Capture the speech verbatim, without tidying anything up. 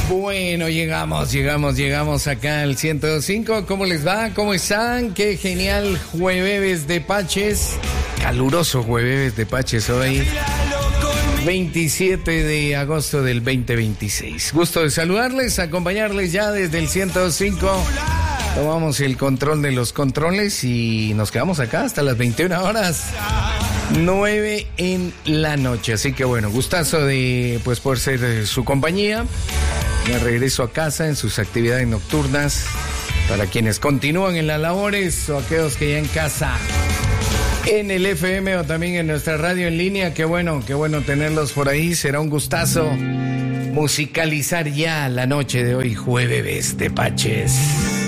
Bueno, llegamos, llegamos, llegamos acá al ciento dos punto cinco. ¿Cómo les va? ¿Cómo están? Qué genial jueves de Paches. Caluroso jueves de Paches hoy. veintisiete de agosto del veinte veintiséis. Gusto de saludarles, acompañarles ya desde el ciento dos punto cinco. Tomamos el control de los controles y nos quedamos acá hasta las veintiuna horas. nueve en la noche. Así que bueno, gustazo de pues por ser eh, su compañía. Me regreso a casa en sus actividades nocturnas. Para quienes continúan en las labores o aquellos que ya en casa en el F M o también en nuestra radio en línea, qué bueno, qué bueno tenerlos por ahí. Será un gustazo musicalizar ya la noche de hoy, jueves de Paches.